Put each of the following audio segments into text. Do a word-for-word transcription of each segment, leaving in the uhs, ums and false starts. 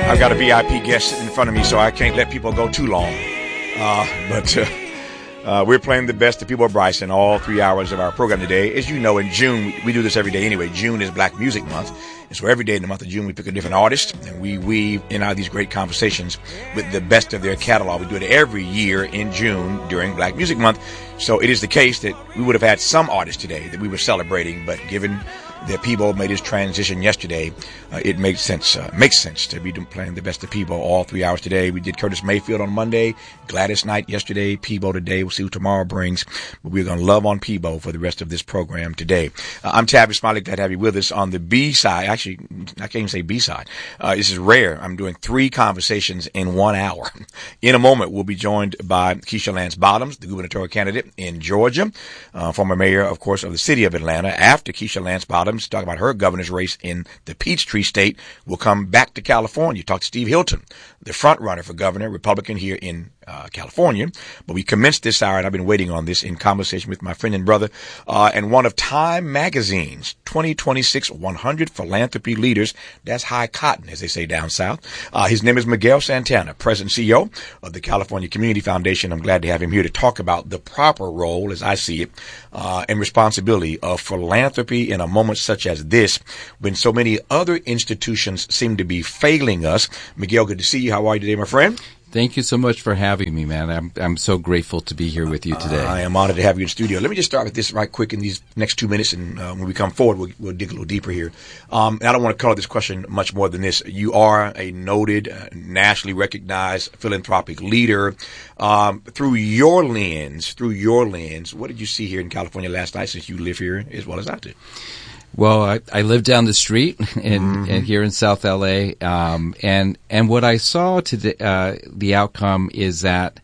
I've got a V I P guest sitting in front of me, so I can't let people go too long. Uh, but uh, uh, we're playing the best of Peabo Bryson all three hours of our program today. As you know, in June, we do this every day anyway. June is Black Music Month. And so every day in the month of June, we pick a different artist, and we weave in out these great conversations with the best of their catalog. We do it every year in June during Black Music Month. So it is the case that we would have had some artists today that we were celebrating, but given that Peabo made his transition yesterday, uh, it makes sense. Uh, makes sense to be playing the best of Peabo all three hours today. We did Curtis Mayfield on Monday, Gladys Knight yesterday, Peabo today. We'll see what tomorrow brings, but we're going to love on Peabo for the rest of this program today. Uh, I'm Tavis Smiley, glad to have you with us on the B side. Actually, I can't even say B side. Uh, this is rare. I'm doing three conversations in one hour. In a moment, we'll be joined by Keisha Lance Bottoms, the gubernatorial candidate in Georgia, uh, former mayor, of course, of the city of Atlanta. After Keisha Lance Bottoms talk about her governor's race in the Peachtree State, we'll come back to California, talk to Steve Hilton, the front runner for governor, Republican here in uh, California. But we commenced this hour, and I've been waiting on this in conversation with my friend and brother, uh, and one of Time Magazine's twenty twenty-six one hundred philanthropy leaders. That's high cotton, as they say down south. Uh, his name is Miguel Santana, President and C E O of the California Community Foundation. I'm glad to have him here to talk about the proper role, as I see it, uh, and responsibility of philanthropy in a moment such as this, when so many other institutions seem to be failing us. Miguel, good to see you. How are you today, my friend? Thank you so much for having me, man. I'm I'm so grateful to be here with you today. Uh, I am honored to have you in studio. Let me just start with this right quick in these next two minutes, and uh, when we come forward, we'll, we'll dig a little deeper here. Um, and I don't want to color this question much more than this. You are a noted, uh, nationally recognized philanthropic leader. Um, through your lens, through your lens, what did you see here in California last night, since you live here as well as I do? Well, I, I live down the street in, Mm-hmm. in here in South L A, um, and and what I saw to the uh, the outcome is that,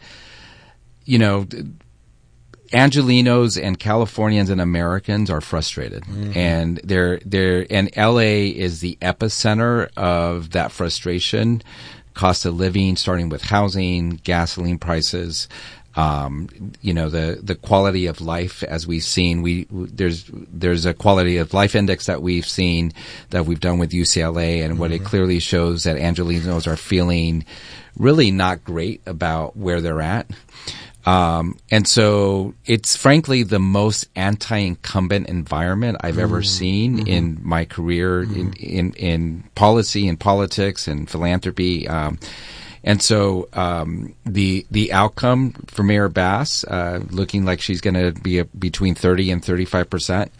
you know, Angelenos and Californians and Americans are frustrated, mm-hmm. and they're they're and L A is the epicenter of that frustration. Cost of living, starting with housing, gasoline prices. Um, you know, the, the quality of life, as we've seen, we, there's, there's a quality of life index that we've seen that we've done with U C L A, and mm-hmm. what it clearly shows that Angelenos are feeling really not great about where they're at. Um, and so it's frankly the most anti-incumbent environment I've mm-hmm. ever seen mm-hmm. in my career mm-hmm. in, in, in policy and politics and philanthropy. Um, And so um, the the outcome for Mayor Bass, uh, looking like she's going to be a, between thirty and thirty-five percent,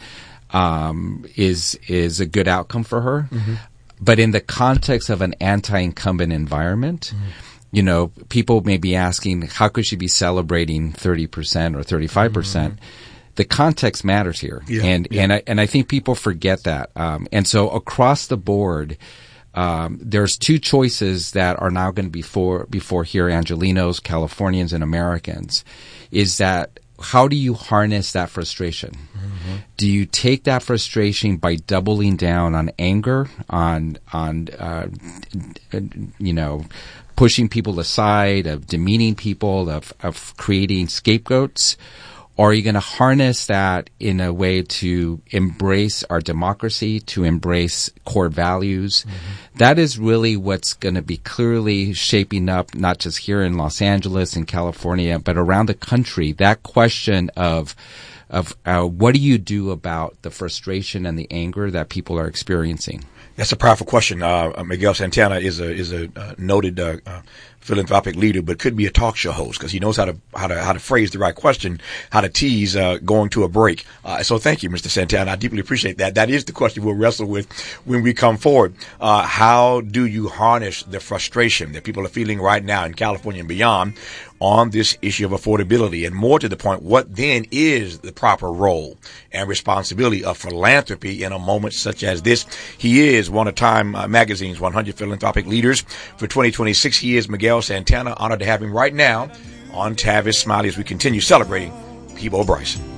um, is is a good outcome for her. Mm-hmm. But in the context of an anti-incumbent environment, mm-hmm. you know, people may be asking, how could she be celebrating thirty percent or thirty-five percent? Mm-hmm. The context matters here, yeah, and yeah. and I and I think people forget that. Um, and so across the board. Um, there's two choices that are now going to be for, before here, Angelenos, Californians, and Americans, is that how do you harness that frustration? Mm-hmm. Do you take that frustration by doubling down on anger, on, on, uh, you know, pushing people aside, of demeaning people, of, of creating scapegoats? Or are you going to harness that in a way to embrace our democracy, to embrace core values? Mm-hmm. That is really what's going to be clearly shaping up, not just here in Los Angeles and California, but around the country. That question of of uh, what do you do about the frustration and the anger that people are experiencing? That's a powerful question. Uh, Miguel Santana is a is a uh, noted uh, uh, philanthropic leader, but could be a talk show host because he knows how to how to how to phrase the right question, how to tease uh, going to a break. Uh, so thank you, Mister Santana. I deeply appreciate that. That is the question we'll wrestle with when we come forward. Uh, how do you harness the frustration that people are feeling right now in California and beyond on this issue of affordability? And more to the point, what then is the proper role and responsibility of philanthropy in a moment such as this? He is one of Time uh, Magazine's one hundred philanthropic leaders for twenty twenty-six. He is Miguel Santana. Honored to have him right now on Tavis Smiley as we continue celebrating Peabo Bryson.